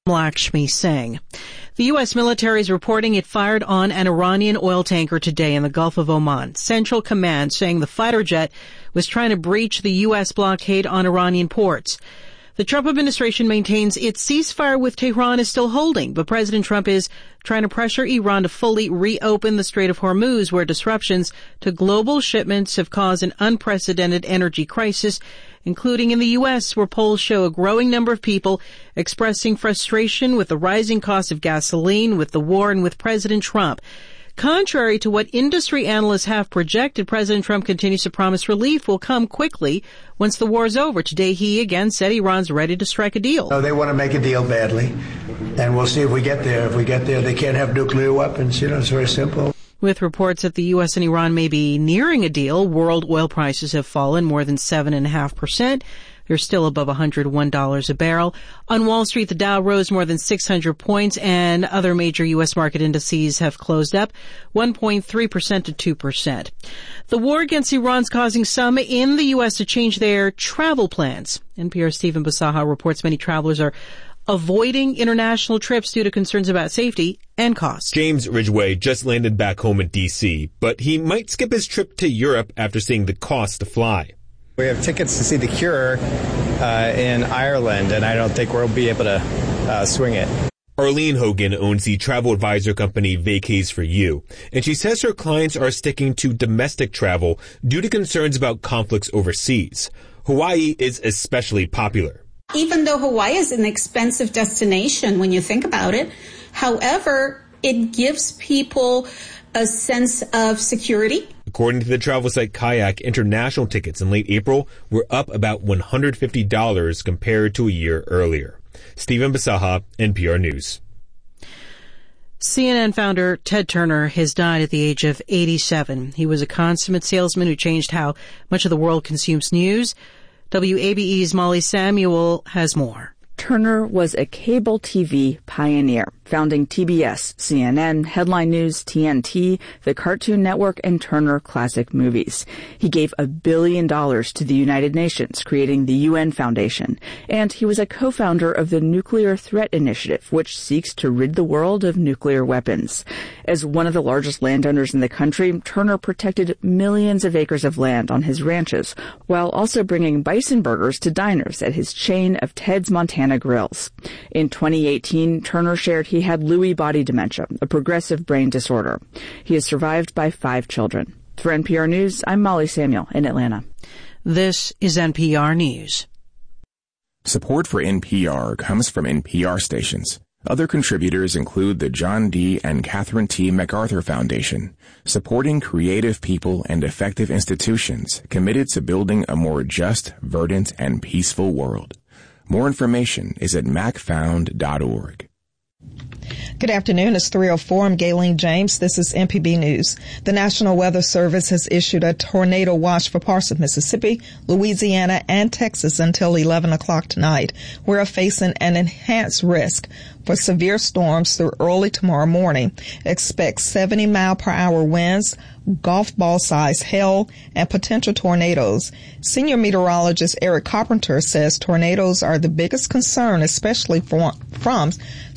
Lakshmi Singh. The U.S. military is reporting it fired on an Iranian oil tanker today in the Gulf of Oman. Central Command saying the fighter jet was trying to breach the U.S. blockade on Iranian ports. The Trump administration maintains its ceasefire with Tehran is still holding, but President Trump is trying to pressure Iran to fully reopen the Strait of Hormuz, where disruptions to global shipments have caused an unprecedented energy crisis, including in the U.S., where polls show a growing number of people expressing frustration with the rising cost of gasoline, with the war, and with President Trump. Contrary to what industry analysts have projected, President Trump continues to promise relief will come quickly once the war is over. Today, he again said Iran's ready to strike a deal. No, they want to make a deal badly, and we'll see if we get there. If we get there, they can't have nuclear weapons. It's very simple. With reports that the U.S. and Iran may be nearing a deal, world oil prices have fallen more than 7.5%. They're still above $101 a barrel. On Wall Street, the Dow rose more than 600 points, and other major U.S. market indices have closed up 1.3% to 2%. The war against Iran's causing some in the U.S. to change their travel plans. NPR's Stephen Basaha reports many travelers are avoiding international trips due to concerns about safety and cost. James Ridgway just landed back home in D.C., but he might skip his trip to Europe after seeing the cost to fly. We have tickets to see The Cure in Ireland, and I don't think we'll be able to swing it. Arlene Hogan owns the travel advisor company Vacays for You, and she says her clients are sticking to domestic travel due to concerns about conflicts overseas. Hawaii is especially popular. Even though Hawaii is an expensive destination when you think about it, however, it gives people a sense of security. According to the travel site Kayak, international tickets in late April were up about $150 compared to a year earlier. Stephen Basaha, NPR News. CNN founder Ted Turner has died at the age of 87. He was a consummate salesman who changed how much of the world consumes news. WABE's Molly Samuel has more. Turner was a cable TV pioneer, founding TBS, CNN, Headline News, TNT, the Cartoon Network, and Turner Classic Movies. He gave $1 billion to the United Nations, creating the UN Foundation. And he was a co-founder of the Nuclear Threat Initiative, which seeks to rid the world of nuclear weapons. As one of the largest landowners in the country, Turner protected millions of acres of land on his ranches, while also bringing bison burgers to diners at his chain of Ted's Montana Grills. In 2018, Turner shared he had Lewy body dementia, a progressive brain disorder. He is survived by 5 children. For NPR News, I'm Molly Samuel in Atlanta. This is NPR News. Support for NPR comes from NPR stations. Other contributors include the John D. and Catherine T. MacArthur Foundation, supporting creative people and effective institutions committed to building a more just, verdant, and peaceful world. More information is at macfound.org. Good afternoon. It's 3:04. I'm Gayleen James. This is MPB News. The National Weather Service has issued a tornado watch for parts of Mississippi, Louisiana, and Texas until 11 o'clock tonight. We're facing an enhanced risk for severe storms through early tomorrow morning. Expect 70-mile-per-hour winds, golf ball-sized hail, and potential tornadoes. Senior meteorologist Eric Carpenter says tornadoes are the biggest concern, especially from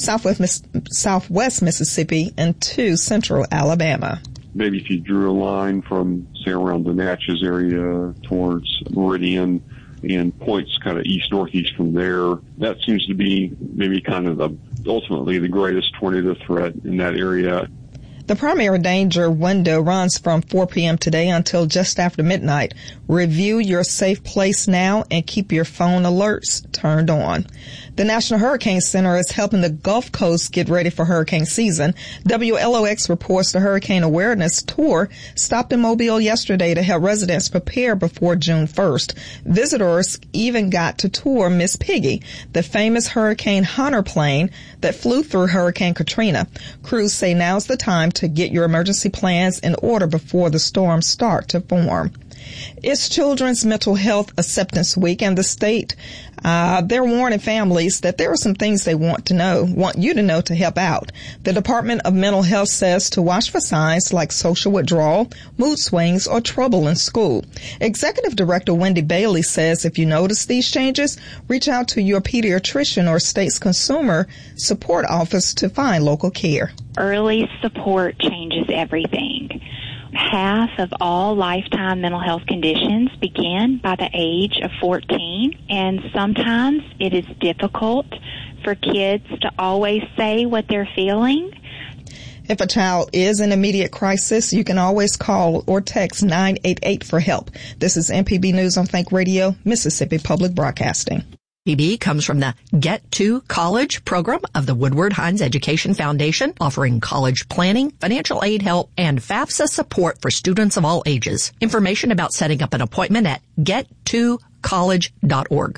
southwest Mississippi into central Alabama. Maybe if you drew a line from, say, around the Natchez area towards Meridian and points kind of east-northeast from there, that seems to be maybe kind of ultimately the greatest tornado threat in that area. The primary danger window runs from 4 p.m. today until just after midnight. Review your safe place now and keep your phone alerts turned on. The National Hurricane Center is helping the Gulf Coast get ready for hurricane season. WLOX reports the Hurricane Awareness Tour stopped in Mobile yesterday to help residents prepare before June 1st. Visitors even got to tour Miss Piggy, the famous Hurricane Hunter plane that flew through Hurricane Katrina. Crews say now's the time to get your emergency plans in order before the storms start to form. It's Children's Mental Health Acceptance Week, and the state, they're warning families that there are some things they want you to know to help out. The Department of Mental Health says to watch for signs like social withdrawal, mood swings, or trouble in school. Executive Director Wendy Bailey says if you notice these changes, reach out to your pediatrician or state's consumer support office to find local care. Early support changes everything. Half of all lifetime mental health conditions begin by the age of 14, and sometimes it is difficult for kids to always say what they're feeling. If a child is in immediate crisis, you can always call or text 988 for help. This is MPB News on Think Radio, Mississippi Public Broadcasting. PB comes from the Get to College program of the Woodward Hines Education Foundation, offering college planning, financial aid help, and FAFSA support for students of all ages. Information about setting up an appointment at gettocollege.org.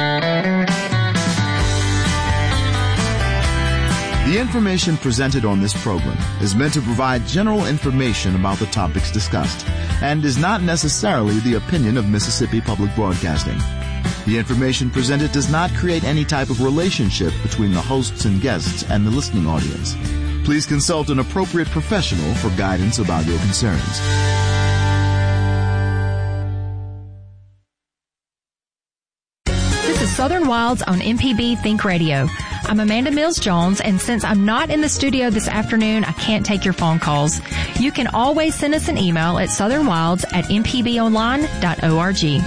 The information presented on this program is meant to provide general information about the topics discussed and is not necessarily the opinion of Mississippi Public Broadcasting. The information presented does not create any type of relationship between the hosts and guests and the listening audience. Please consult an appropriate professional for guidance about your concerns. This is Southern Wilds on MPB Think Radio. I'm Amanda Mills-Jones, and since I'm not in the studio this afternoon, I can't take your phone calls. You can always send us an email at southernwilds@mpbonline.org.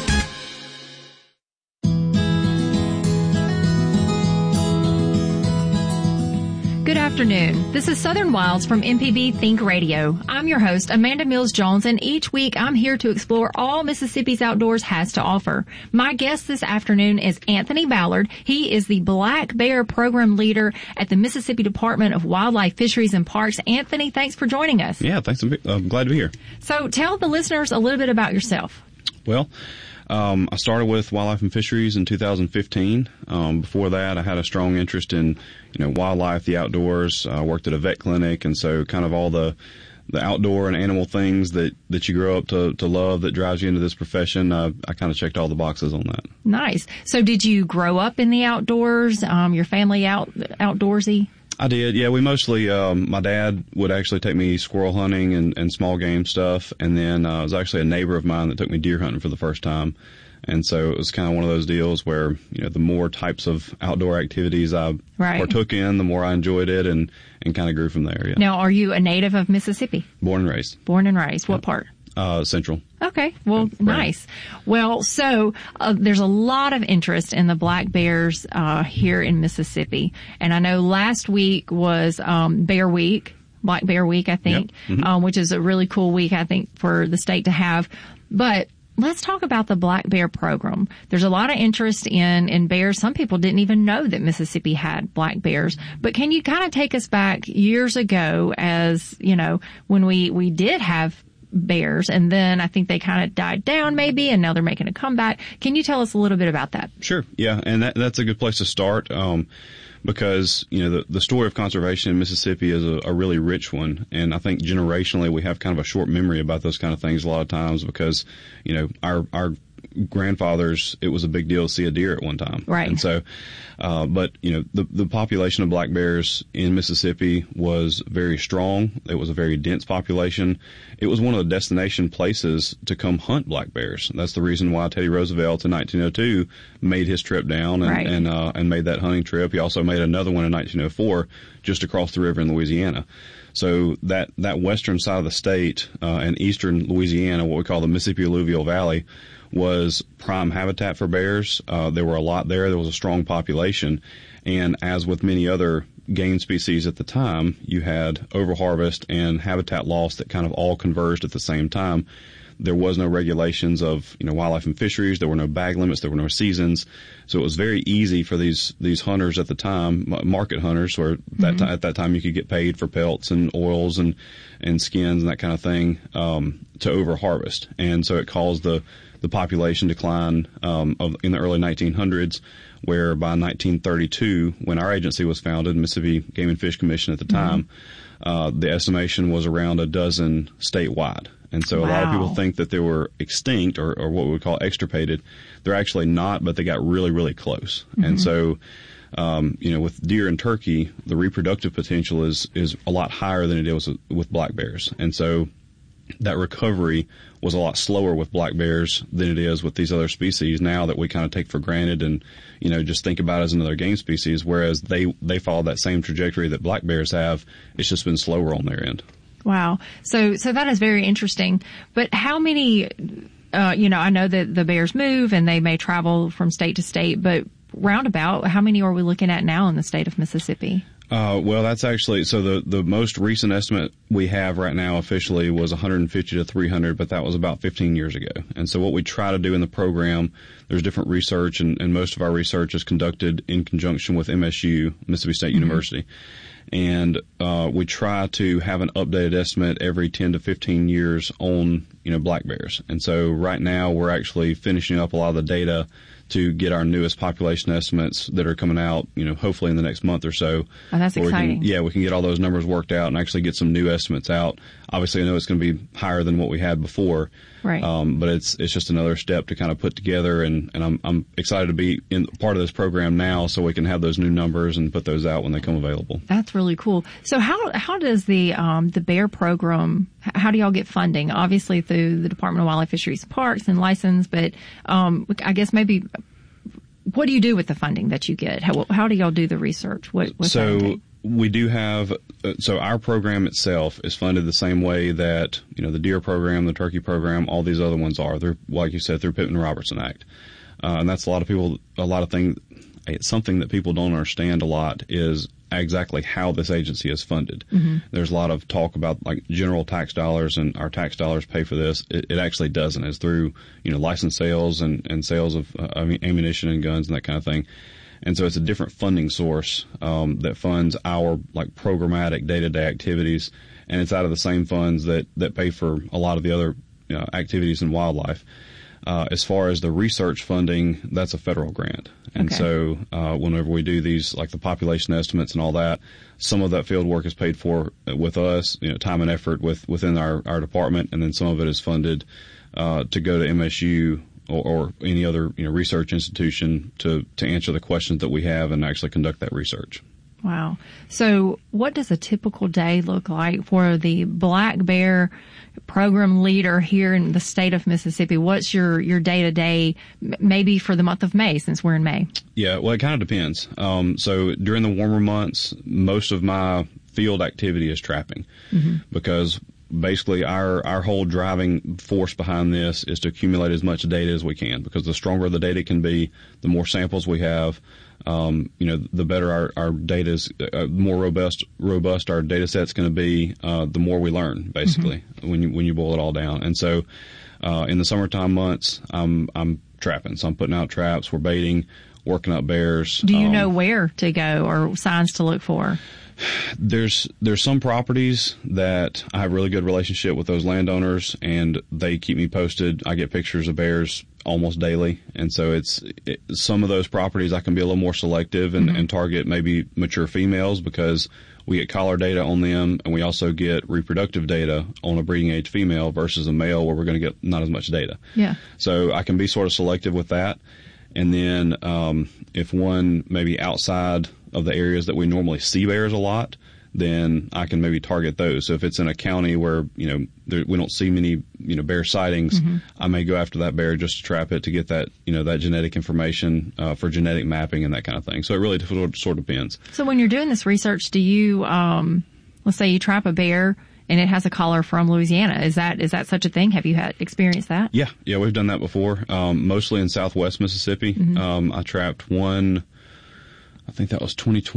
Good afternoon. This is Southern Wilds from MPB Think Radio. I'm your host, Amanda Mills-Jones, and each week I'm here to explore all Mississippi's outdoors has to offer. My guest this afternoon is Anthony Ballard. He is the Black Bear Program Leader at the Mississippi Department of Wildlife, Fisheries, and Parks. Anthony, thanks for joining us. Yeah, thanks. I'm glad to be here. So tell the listeners a little bit about yourself. Well, I started with Wildlife and Fisheries in 2015. Before that, I had a strong interest in, wildlife, the outdoors. I worked at a vet clinic, and so kind of all the outdoor and animal things that you grow up to love that drives you into this profession. I kind of checked all the boxes on that. Nice. So did you grow up in the outdoors? Your family outdoorsy? I did, yeah. We mostly, my dad would actually take me squirrel hunting and small game stuff, and then it was actually a neighbor of mine that took me deer hunting for the first time. And so it was kind of one of those deals where, the more types of outdoor activities I partook in, the more I enjoyed it and kind of grew from there, yeah. Now, are you a native of Mississippi? Born and raised. Born and raised. What part? Central. Okay. Well, nice. Well, so there's a lot of interest in the black bears here in Mississippi. And I know last week was Bear Week, Black Bear Week, I think, yep. Mm-hmm. Which is a really cool week, I think, for the state to have. But let's talk about the Black Bear Program. There's a lot of interest in bears. Some people didn't even know that Mississippi had black bears. But can you kind of take us back years ago as, when we did have bears, and then I think they kind of died down maybe, and now they're making a comeback. Can you tell us a little bit about that? Sure. Yeah. And that's a good place to start. Because, the story of conservation in Mississippi is a really rich one. And I think generationally we have kind of a short memory about those kind of things a lot of times because, our grandfathers, it was a big deal to see a deer at one time. Right. And so, but, the population of black bears in Mississippi was very strong. It was a very dense population. It was one of the destination places to come hunt black bears. That's the reason why Teddy Roosevelt in 1902 made his trip down and made that hunting trip. He also made another one in 1904 just across the river in Louisiana. So that western side of the state, and eastern Louisiana, what we call the Mississippi Alluvial Valley, was prime habitat for bears. There were a lot there. There was a strong population. And as with many other game species at the time, you had overharvest and habitat loss that kind of all converged at the same time. There was no regulations of, wildlife and fisheries. There were no bag limits. There were no seasons. So it was very easy for these hunters at the time, market hunters, where at that time you could get paid for pelts and oils and skins and that kind of thing, to overharvest. And so it caused the population decline, in the early 1900s, where by 1932, when our agency was founded, Mississippi Game and Fish Commission at the time, the estimation was around a dozen statewide. And so a lot of people think that they were extinct or what we would call extirpated. They're actually not, but they got really, really close. Mm-hmm. And so, with deer and turkey, the reproductive potential is a lot higher than it is with black bears. And so that recovery was a lot slower with black bears than it is with these other species now that we kind of take for granted and, just think about as another game species, whereas they follow that same trajectory that black bears have. It's just been slower on their end. Wow. So that is very interesting. But how many, I know that the bears move and they may travel from state to state, but roundabout, how many are we looking at now in the state of Mississippi? Well, that's actually, so the most recent estimate we have right now officially was 150 to 300, but that was about 15 years ago. And so what we try to do in the program, there's different research, and most of our research is conducted in conjunction with MSU, Mississippi State University. And we try to have an updated estimate every 10 to 15 years on, black bears. And so right now we're actually finishing up a lot of the data to get our newest population estimates that are coming out, hopefully in the next month or so. Oh, that's exciting. We can get all those numbers worked out and actually get some new estimates out. Obviously, I know it's going to be higher than what we had before. Right. But it's just another step to kind of put together, and I'm excited to be in part of this program now so we can have those new numbers and put those out when they come available. That's really cool. So how does the bear program, how do y'all get funding? Obviously through the Department of Wildlife, Fisheries and Parks and license, but I guess maybe what do you do with the funding that you get? How do y'all do the research? We do have, our program itself is funded the same way that, the deer program, the turkey program, all these other ones are. They're, like you said, through Pittman-Robertson Act. And that's it's something that people don't understand a lot is exactly how this agency is funded. Mm-hmm. There's a lot of talk about like general tax dollars and our tax dollars pay for this. It actually doesn't. It's through, license sales and sales of ammunition and guns and that kind of thing. And so it's a different funding source that funds our like programmatic day-to-day activities, and it's out of the same funds that pay for a lot of the other activities in wildlife. As far as the research funding, that's a federal grant. And so whenever we do these, like the population estimates and all that, some of that field work is paid for with us, time and effort within our department, and then some of it is funded to go to MSU or any other research institution to answer the questions that we have and actually conduct that research. Wow. So what does a typical day look like for the black bear program leader here in the state of Mississippi? What's your day-to-day, maybe for the month of May, since we're in May? Yeah, well, it kind of depends. So during the warmer months, most of my field activity is trapping because basically our whole driving force behind this is to accumulate as much data as we can, because the stronger the data can be, the more samples we have, the better our data is, more robust our data set's going to be, the more we learn, basically, when you boil it all down. And so, in the summertime months, I'm trapping. So I'm putting out traps, we're baiting, working up bears. Do you know where to go or signs to look for? There's some properties that I have a really good relationship with those landowners, and they keep me posted. I get pictures of bears almost daily, and so some of those properties I can be a little more selective and target maybe mature females, because we get collar data on them, and we also get reproductive data on a breeding age female versus a male, where we're going to get not as much data. Yeah. So I can be sort of selective with that. And then if one maybe outside of the areas that we normally see bears a lot, then I can maybe target those. So if it's in a county where, we don't see many, bear sightings, I may go after that bear just to trap it to get that, that genetic information for genetic mapping and that kind of thing. So it really sort of depends. So when you're doing this research, do you, let's say you trap a bear and it has a collar from Louisiana. Is that such a thing? Have you experienced that? Yeah, we've done that before. Mostly in Southwest Mississippi. I trapped one, I think that was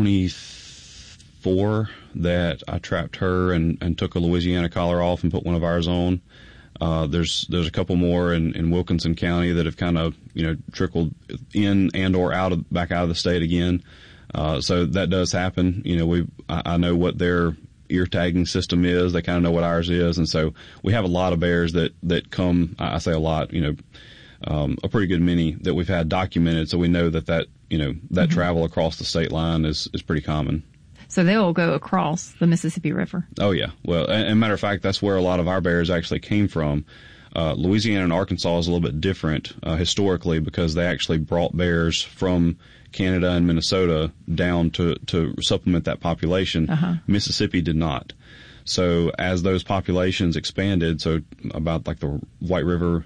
2024, that I trapped her and took a Louisiana collar off and put one of ours on. There's a couple more in Wilkinson County that have kind of, trickled in and or back out of the state again. So that does happen. I know what their ear tagging system is. They kind of know what ours is. And so we have a lot of bears that come, I say a lot, a pretty good many that we've had documented. So we know that travel across the state line is pretty common. So they'll go across the Mississippi River. Oh, yeah. Well, and matter of fact, that's where a lot of our bears actually came from. Louisiana and Arkansas is a little bit different historically because they actually brought bears from Canada and Minnesota down to supplement that population. Mississippi did not. So as those populations expanded, so about like the White River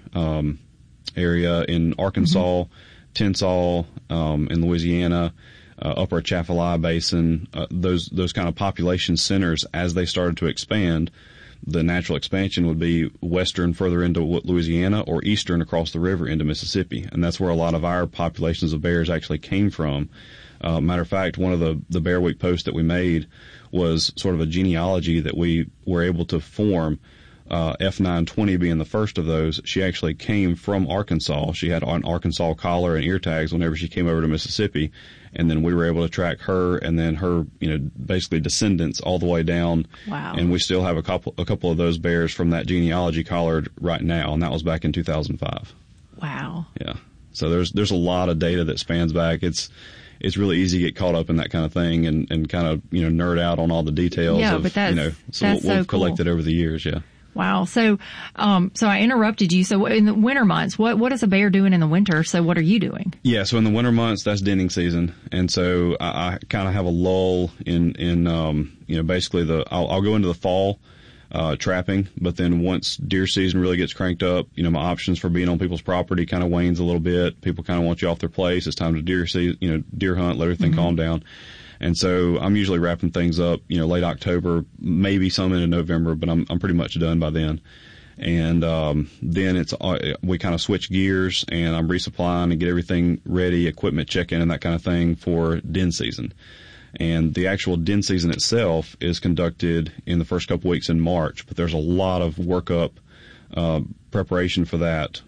area in Arkansas, Tensas in Louisiana, Upper Atchafalaya Basin, those kind of population centers, as they started to expand, the natural expansion would be western further into Louisiana or eastern across the river into Mississippi. And that's where a lot of our populations of bears actually came from. Matter of fact, one of the Bear Week posts that we made was sort of a genealogy that we were able to form. F920 being the first of those. She actually came from Arkansas. She had an Arkansas collar and ear tags whenever she came over to Mississippi. And then we were able to track her and then her, basically descendants all the way down. Wow. And we still have a couple of those bears from that genealogy collared right now. And that was back in 2005. Wow. Yeah. So there's a lot of data that spans back. It's really easy to get caught up in that kind of thing and kind of, nerd out on all the details of, but what we've collected over the years. Yeah. Wow. So I interrupted you. So in the winter months, what is a bear doing in the winter? So what are you doing? Yeah. So in the winter months, that's denning season. And so I kind of have a lull in basically I'll go into the fall, trapping, but then once deer season really gets cranked up, my options for being on people's property kind of wanes a little bit. People kind of want you off their place. It's time to deer hunt, let everything calm down. And so I'm usually wrapping things up, late October, maybe some into November, but I'm pretty much done by then. And then we kind of switch gears, and I'm resupplying and get everything ready, equipment check-in and that kind of thing for den season. And the actual den season itself is conducted in the first couple weeks in March, but there's a lot of workup preparation for that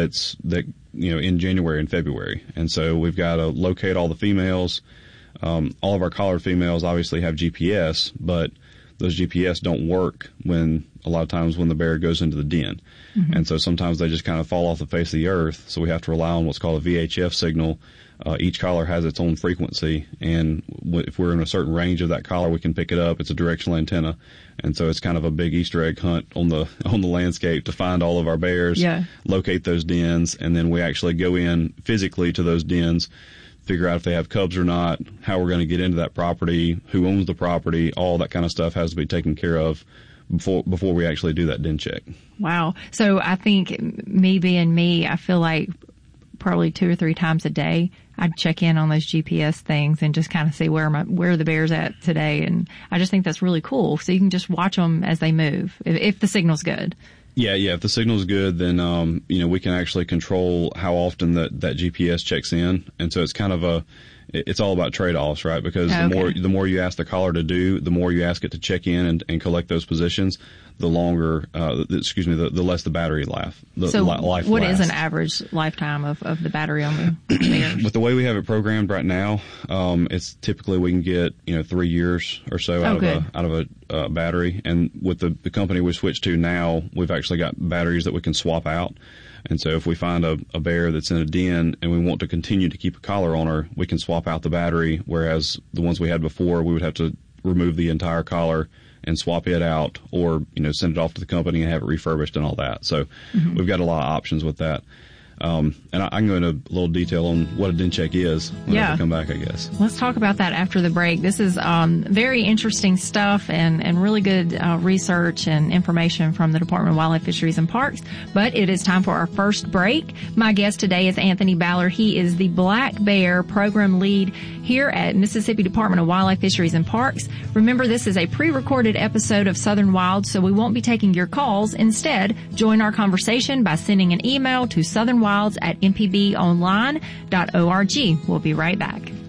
in January and February. And so we've got to locate all the females. All of our collared females obviously have GPS, but those GPS don't work a lot of times when the bear goes into the den. And so sometimes they just kind of fall off the face of the earth. So we have to rely on what's called a VHF signal. Each collar has its own frequency, and if we're in a certain range of that collar, we can pick it up. It's a directional antenna. And so it's kind of a big Easter egg hunt on the landscape to find all of our bears, locate those dens, and then we actually go in physically to those dens, figure out if they have cubs or not, how we're going to get into that property, who owns the property, all that kind of stuff has to be taken care of before we actually do that den check. Wow. So I think me being me, I feel like probably 2 or 3 times a day I'd check in on those GPS things and just kind of see where the bear's at today. And I just think that's really cool. So you can just watch them as they move if the signal's good. Yeah. If the signal's good, then, we can actually control how often that GPS checks in. And so it's kind of it's all about trade-offs, right? Because the more you ask the collar to do, the more you ask it to check in and collect those positions, the longer, the less the battery life lasts. What is an average lifetime of the battery on the bears? With the way we have it programmed right now, it's typically we can get 3 years or so out of a battery. And with the company we switched to now, we've actually got batteries that we can swap out. And so if we find a bear that's in a den and we want to continue to keep a collar on her, we can swap out the battery, whereas the ones we had before, we would have to remove the entire collar and swap it out or, send it off to the company and have it refurbished and all that. So we've got a lot of options with that. And I can go into a little detail on what a den check is when I come back, I guess. Let's talk about that after the break. This is very interesting stuff and really good research and information from the Department of Wildlife, Fisheries, and Parks. But it is time for our first break. My guest today is Anthony Ballard. He is the Black Bear Program Lead here at Mississippi Department of Wildlife, Fisheries, and Parks. Remember, this is a pre-recorded episode of Southern Wild, so we won't be taking your calls. Instead, join our conversation by sending an email to southernwilds@mpbonline.org. We'll be right back.